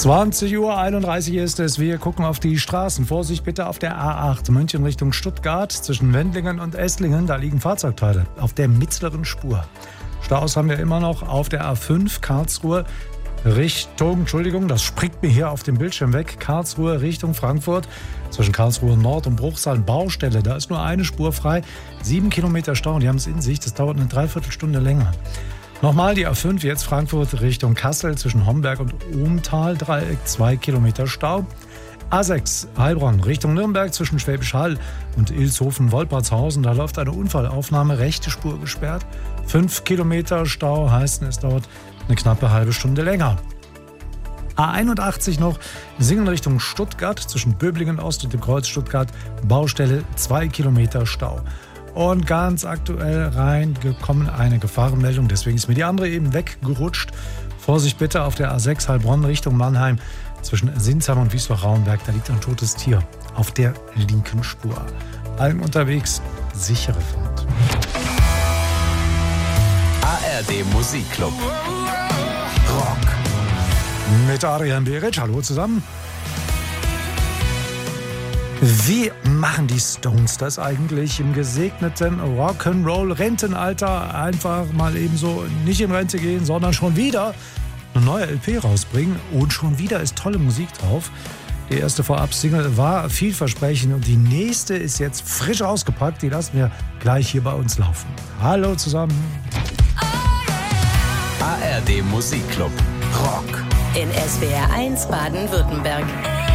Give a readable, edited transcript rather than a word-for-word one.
20:31 Uhr ist es. Wir gucken auf die Straßen. Vorsicht bitte auf der A8 München Richtung Stuttgart zwischen Wendlingen und Esslingen. Da liegen Fahrzeugteile auf der mittleren Spur. Staus haben wir immer noch auf der A5 Karlsruhe Richtung, das springt mir hier auf dem Bildschirm weg, Karlsruhe Richtung Frankfurt. Zwischen Karlsruhe Nord und Bruchsal Baustelle. Da ist nur eine Spur frei. 7 Kilometer Stau und die haben es in sich. Das dauert eine Dreiviertelstunde länger. Nochmal die A5, jetzt Frankfurt Richtung Kassel zwischen Homberg und Ohmtal, Dreieck, 2 Kilometer Stau. A6 Heilbronn Richtung Nürnberg zwischen Schwäbisch Hall und Ilshofen-Wolpertshausen, da läuft eine Unfallaufnahme, rechte Spur gesperrt. 5 Kilometer Stau heißt, es dauert eine knappe halbe Stunde länger. A81 noch, Singen Richtung Stuttgart zwischen Böblingen Ost und dem Kreuz Stuttgart, Baustelle, 2 Kilometer Stau. Und ganz aktuell reingekommen eine Gefahrenmeldung, deswegen ist mir die andere eben weggerutscht. Vorsicht bitte auf der A6 Heilbronn Richtung Mannheim zwischen Sinsheim und Wiesbach-Rauenberg. Da liegt ein totes Tier auf der linken Spur. Allen unterwegs, sichere Fahrt. ARD Musikclub. Rock. Mit Adrian Beric. Hallo zusammen. Wie machen die Stones das eigentlich im gesegneten Rock'n'Roll-Rentenalter? Einfach mal eben so nicht in Rente gehen, sondern schon wieder eine neue LP rausbringen. Und schon wieder ist tolle Musik drauf. Die erste Vorab-Single war vielversprechend und die nächste ist jetzt frisch ausgepackt. Die lassen wir gleich hier bei uns laufen. Hallo zusammen. ARD Musikclub. Rock. In SWR 1 Baden-Württemberg.